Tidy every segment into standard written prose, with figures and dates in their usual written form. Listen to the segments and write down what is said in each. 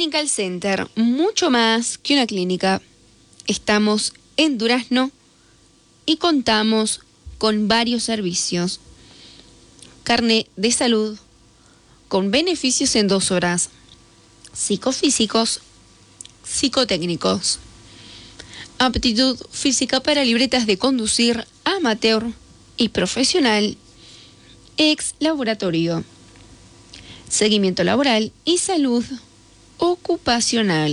Clinical Center, mucho más que una clínica. Estamos en Durazno y contamos con varios servicios. Carnet de salud con beneficios en 2 horas. Psicofísicos, psicotécnicos. Aptitud física para libretas de conducir amateur y profesional. Ex laboratorio. Seguimiento laboral y salud ocupacional.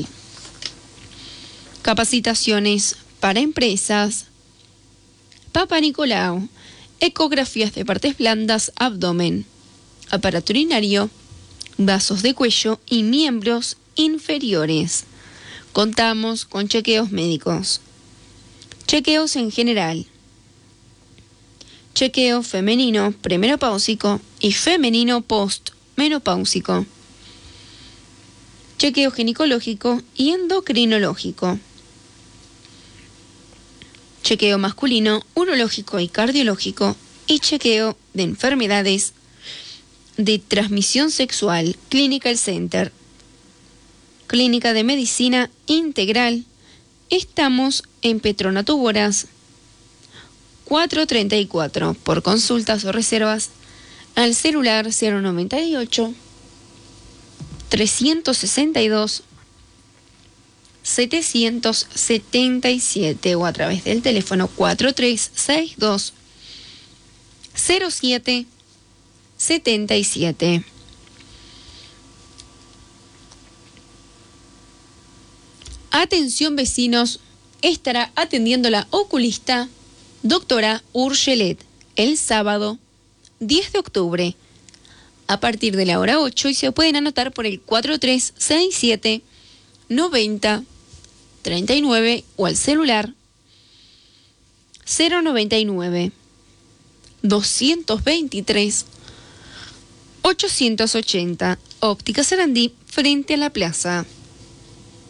Capacitaciones para empresas. Papa Nicolau. Ecografías de partes blandas, abdomen, aparato urinario, vasos de cuello y miembros inferiores. Contamos con chequeos médicos. Chequeos en general. Chequeo femenino premenopáusico y femenino postmenopáusico. Chequeo ginecológico y endocrinológico. Chequeo masculino, urológico y cardiológico y chequeo de enfermedades de transmisión sexual. Clinical Center. Clínica de Medicina Integral. Estamos en Petronato Boras 434. Por consultas o reservas al celular 098 362 777 o a través del teléfono 4362 0777. Atención vecinos, estará atendiendo la oculista doctora Urgelet el sábado 10 de octubre a partir de la hora 8 y se pueden anotar por el 4367 90 39 o al celular 099 223 880. Óptica Sarandí frente a la plaza.